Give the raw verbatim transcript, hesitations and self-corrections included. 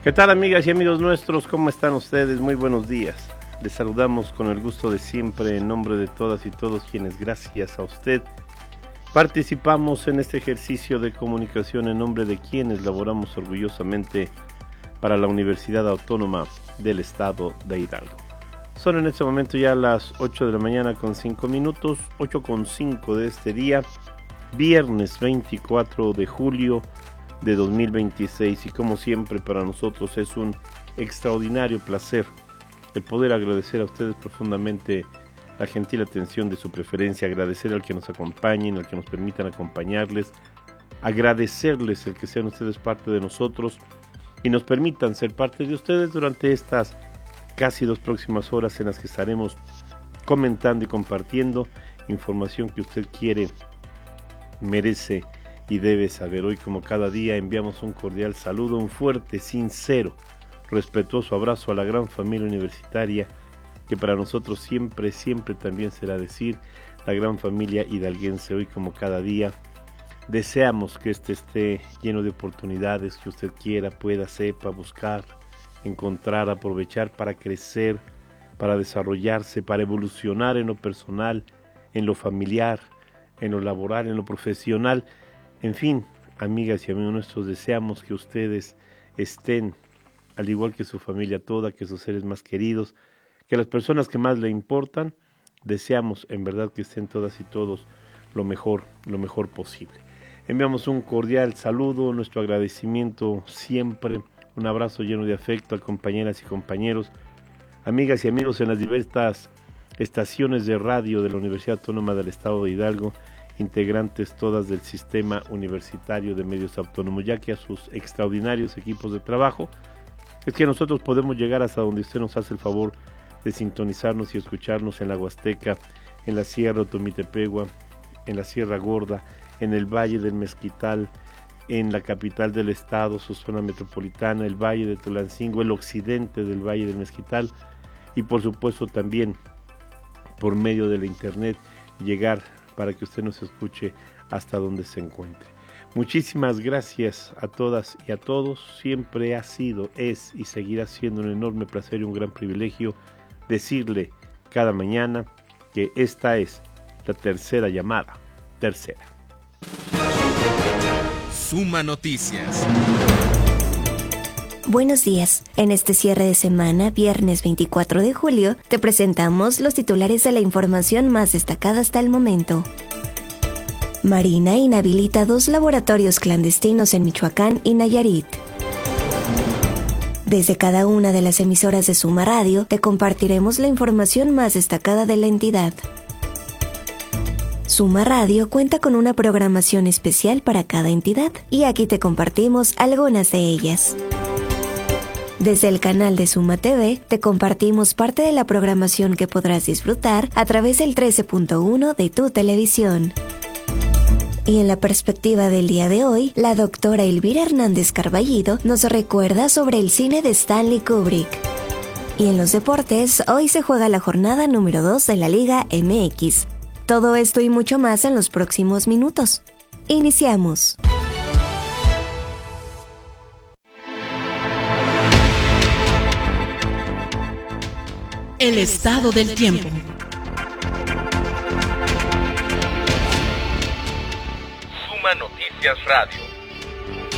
¿Qué tal, amigas y amigos nuestros? ¿Cómo están ustedes? Muy buenos días. Les saludamos con el gusto de siempre en nombre de todas y todos quienes, gracias a usted, participamos en este ejercicio de comunicación en nombre de quienes laboramos orgullosamente para la Universidad Autónoma del Estado de Hidalgo. Son en este momento ya las ocho de la mañana con cinco minutos, ocho con cinco de este día, viernes veinticuatro de julio de dos mil veintiséis, y como siempre para nosotros es un extraordinario placer el poder agradecer a ustedes profundamente la gentil atención de su preferencia, agradecer al que nos acompañen, al que nos permitan acompañarles, agradecerles el que sean ustedes parte de nosotros y nos permitan ser parte de ustedes durante estas casi dos próximas horas en las que estaremos comentando y compartiendo información que usted quiere, merece y debe saber. Hoy, como cada día, enviamos un cordial saludo, un fuerte, sincero, respetuoso abrazo a la gran familia universitaria, que para nosotros siempre, siempre también será decir la gran familia hidalguense. Hoy, como cada día, deseamos que este esté lleno de oportunidades que usted quiera, pueda, sepa, buscar, encontrar, aprovechar para crecer, para desarrollarse, para evolucionar en lo personal, en lo familiar, en lo laboral, en lo profesional. En fin, amigas y amigos nuestros, deseamos que ustedes estén, al igual que su familia toda, que sus seres más queridos, que las personas que más le importan, deseamos en verdad que estén todas y todos lo mejor, lo mejor posible. Enviamos un cordial saludo, nuestro agradecimiento siempre, un abrazo lleno de afecto a compañeras y compañeros, amigas y amigos en las diversas estaciones de radio de la Universidad Autónoma del Estado de Hidalgo, integrantes todas del Sistema Universitario de Medios Autónomos, ya que a sus extraordinarios equipos de trabajo es que nosotros podemos llegar hasta donde usted nos hace el favor de sintonizarnos y escucharnos en la Huasteca, en la Sierra Otomitepegua, en la Sierra Gorda, en el Valle del Mezquital, en la capital del estado, su zona metropolitana, el Valle de Tulancingo, el occidente del Valle del Mezquital, y por supuesto también por medio de la internet llegar para que usted nos escuche hasta donde se encuentre. Muchísimas gracias a todas y a todos. Siempre ha sido, es y seguirá siendo un enorme placer y un gran privilegio decirle cada mañana que esta es la tercera llamada, tercera. Suma Noticias. Buenos días. En este cierre de semana, viernes veinticuatro de julio, te presentamos los titulares de la información más destacada hasta el momento. Marina inhabilita dos laboratorios clandestinos en Michoacán y Nayarit. Desde cada una de las emisoras de Suma Radio, te compartiremos la información más destacada de la entidad. Suma Radio cuenta con una programación especial para cada entidad, y aquí te compartimos algunas de ellas. Desde el canal de Suma T V, te compartimos parte de la programación que podrás disfrutar a través del trece punto uno de tu televisión. Y en la perspectiva del día de hoy, la doctora Elvira Hernández Carballido nos recuerda sobre el cine de Stanley Kubrick. Y en los deportes, hoy se juega la jornada número dos de la Liga M X. Todo esto y mucho más en los próximos minutos. Iniciamos. El estado del tiempo. Suma Noticias Radio.